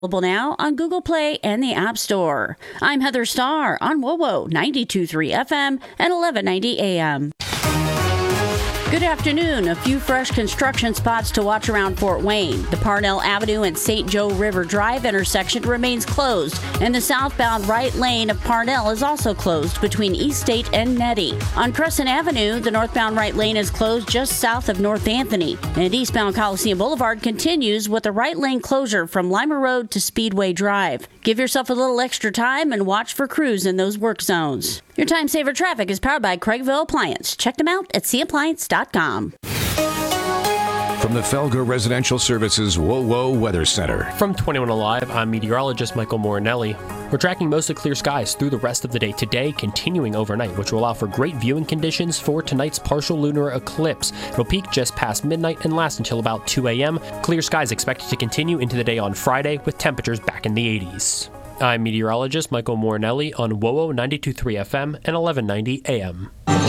Available now on Google Play and the App Store. I'm Heather Starr on WOWO 92.3 FM and 1190 AM. Good afternoon. A few fresh construction spots to watch around Fort Wayne. The Parnell Avenue and St. Joe River Drive intersection remains closed, and the southbound right lane of Parnell is also closed between East State and Nettie. On Crescent Avenue, the northbound right lane is closed just south of North Anthony, and eastbound Coliseum Boulevard continues with a right lane closure from Lima Road to Speedway Drive. Give yourself a little extra time and watch for crews in those work zones. Your Time Saver Traffic is powered by Craigville Appliance. Check them out at cappliance.com. From the Felger Residential Services WOWO Weather Center. From 21 Alive, I'm meteorologist Michael Morinelli. We're tracking mostly clear skies through the rest of the day today, continuing overnight, which will allow for great viewing conditions for tonight's partial lunar eclipse. It'll peak just past midnight and last until about 2 a.m. Clear skies expected to continue into the day on Friday, with temperatures back in the 80s. I'm meteorologist Michael Morinelli on WOWO 92.3 FM and 1190 AM.